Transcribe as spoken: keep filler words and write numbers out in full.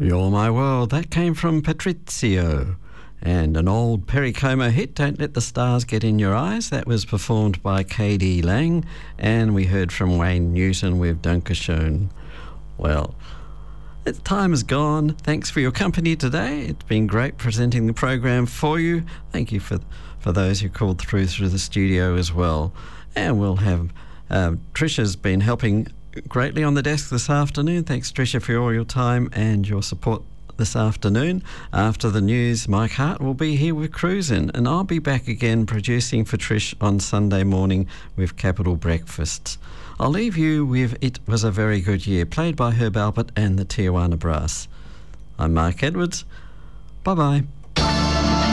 You're My World. That came from Patrizio. And an old Perry Como hit, Don't Let the Stars Get in Your Eyes. That was performed by K D Lang. And we heard from Wayne Newton with Dankeschön. Well, the time is gone. Thanks for your company today. It's been great presenting the program for you. Thank you for for those who called through through the studio as well. And we'll have... Uh, Trisha's been helping greatly on the desk this afternoon. Thanks, Tricia, for all your time and your support this afternoon. After the news, Mike Hart will be here with Cruisin', and I'll be back again producing for Trish on Sunday morning with Capital Breakfasts. I'll leave you with It Was a Very Good Year, played by Herb Alpert and the Tijuana Brass. I'm Mark Edwards. Bye-bye.